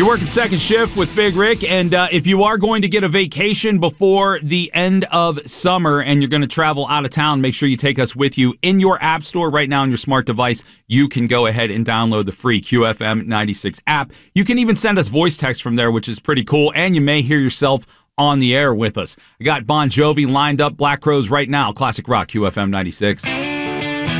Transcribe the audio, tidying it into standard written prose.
You're working second shift with Big Rick, and if you are going to get a vacation before the end of summer and you're going to travel out of town, make sure you take us with you in your app store right now on your smart device. You can go ahead and download the free QFM 96 app. You can even send us voice text from there, which is pretty cool, and you may hear yourself on the air with us. I got Bon Jovi lined up, Black Crowes right now. Classic Rock, QFM 96.